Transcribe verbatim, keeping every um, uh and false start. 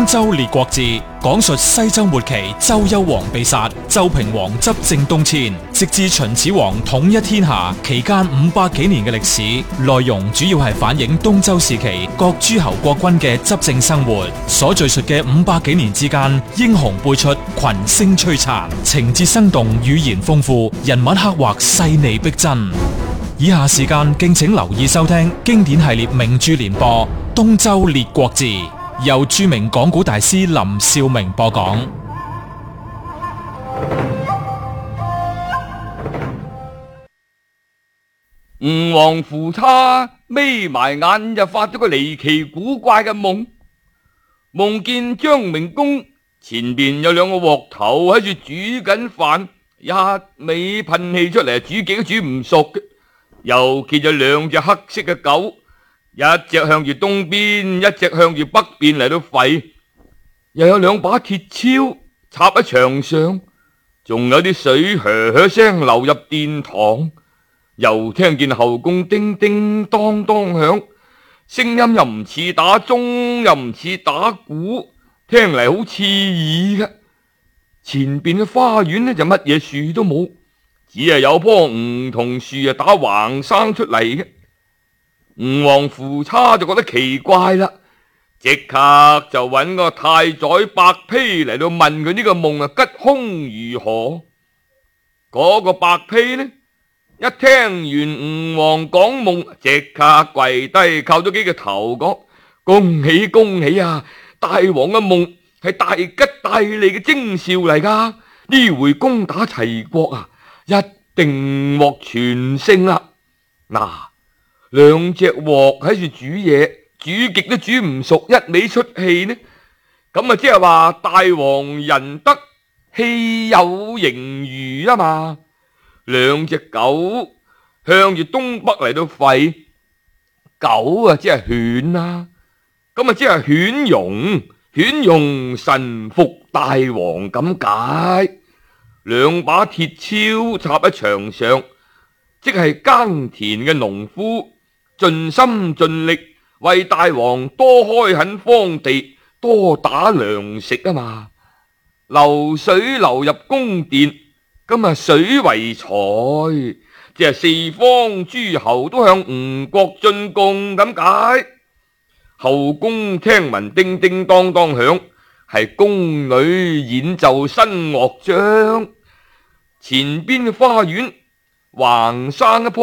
東周列國志》講述西周末期周幽王被殺，周平王執政東遷，直至秦始皇統一天下期間五百幾年嘅歷史。內容主要係反映東周時期各諸侯國君嘅執政生活。所敘述嘅五百幾年之間，英雄輩出，群星璀璨，情節生動，語言豐富，人物刻畫細膩逼真。以下時間敬請留意收聽經典系列名著連播《東周列國志》，由著名講古大師林少明播講。 吳王夫差眯埋眼就發咗個離奇古怪嘅夢，夢見張明公前邊有兩個鑊頭喺度煮緊飯，一味噴氣出嚟，煮極都煮唔熟嘅。又見咗兩隻黑色嘅狗，一隻向住東邊，一隻向住北邊嚟到吠。又有兩把鐵鍬插喺牆上，仲有啲水噓噓聲流入殿堂。又聽見後宮叮叮當當響，聲音又唔似打鐘，又唔似打鼓，聽嚟好刺耳嘅。前邊嘅花園呢就乜嘢樹都冇，只係有棵梧桐樹啊打橫生出嚟嘅。吳王夫差就覺得奇怪啦，即刻就揾個太宰白丕嚟到問佢呢個夢啊吉凶如何。嗰、那個白丕呢，一聽完吳王講夢，即刻跪低叩咗幾個頭，講恭喜恭喜啊！大王嘅夢係大吉大利嘅徵兆嚟噶，呢回攻打齊國啊，一定獲全勝啦！嗱，兩隻鑊喺度煮嘢，煮極都煮唔熟，一味出氣呢，咁啊即係話大王仁德，氣有盈餘啊嘛。兩隻狗向住東北嚟到吠，狗啊即係犬啦，咁啊即係犬戎，犬戎臣服大王咁解。兩把鐵鍬插喺牆上，即係耕田嘅農夫，盡心盡力為大王多開墾荒地，多打糧食啊嘛。流水流入宮殿，咁啊水為財，即係四方諸侯都向吳國進貢咁解。後宮聽聞叮叮當當響，係宮女演奏新樂章。前邊嘅花園橫生一棵